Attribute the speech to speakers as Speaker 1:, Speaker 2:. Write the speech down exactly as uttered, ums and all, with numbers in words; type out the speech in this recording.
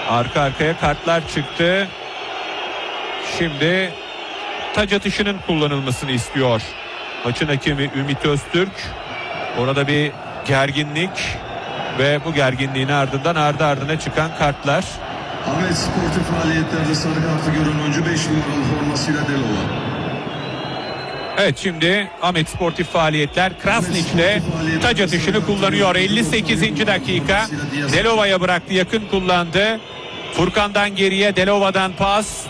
Speaker 1: Arka arkaya kartlar çıktı. Şimdi taç atışının kullanılmasını istiyor maçın hakemi Ümit Öztürk. Orada bir gerginlik ve bu gerginliğin ardından ardı ardına çıkan kartlar.
Speaker 2: Ahmet sportif faaliyetlerde sarı kartı gören oyuncu beş numaralı formasıyla Delova.
Speaker 1: Evet, şimdi Ahmet sportif faaliyetler Krasniç'le taç atışını kullanıyor. elli sekizinci dakika. Delova'ya bıraktı, yakın kullandı. Furkan'dan geriye Delova'dan pas.